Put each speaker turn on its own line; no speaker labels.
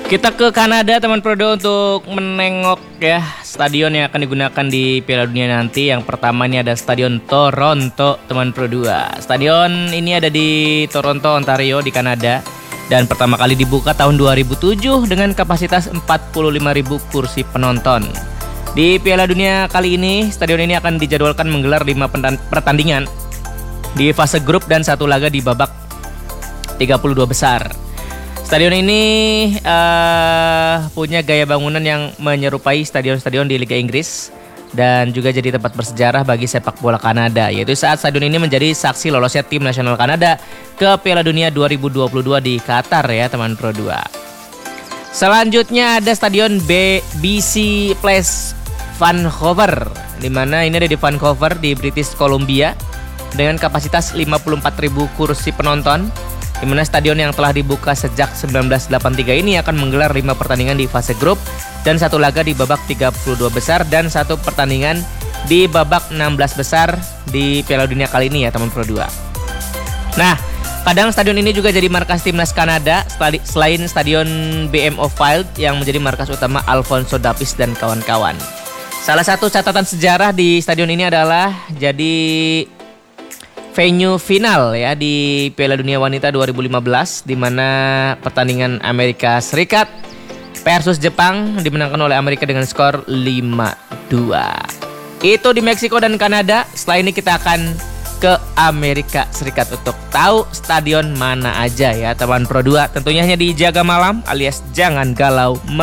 Kita ke Kanada teman Prodo untuk menengok ya stadion yang akan digunakan di Piala Dunia nanti. Yang pertama ini ada Stadion Toronto teman Pro 2. Stadion ini ada di Toronto, Ontario di Kanada dan pertama kali dibuka tahun 2007 dengan kapasitas 45.000 kursi penonton. Di Piala Dunia kali ini, stadion ini akan dijadwalkan menggelar 5 pertandingan di fase grup dan 1 laga di babak 32 besar. Stadion ini punya gaya bangunan yang menyerupai stadion-stadion di Liga Inggris dan juga jadi tempat bersejarah bagi sepak bola Kanada, yaitu saat stadion ini menjadi saksi lolosnya tim nasional Kanada ke Piala Dunia 2022 di Qatar ya teman Pro 2. Selanjutnya ada Stadion BC Place Vancouver, di mana ini ada di Vancouver di British Columbia dengan kapasitas 54.000 kursi penonton. Di mana stadion yang telah dibuka sejak 1983 ini akan menggelar 5 pertandingan di fase grup dan 1 laga di babak 32 besar dan 1 pertandingan di babak 16 besar di Piala Dunia kali ini ya teman Pro 2. Nah, kadang stadion ini juga jadi markas timnas Kanada selain stadion BMO Field yang menjadi markas utama Alphonso Davies dan kawan-kawan. Salah satu catatan sejarah di stadion ini adalah jadi venue final ya di Piala Dunia Wanita 2015 di mana pertandingan Amerika Serikat versus Jepang dimenangkan oleh Amerika dengan skor 5-2. Itu di Meksiko dan Kanada. Setelah ini kita akan ke Amerika Serikat untuk tahu stadion mana aja ya teman Pro 2. Tentunya hanya di Jaga Malam alias Jangan Galau.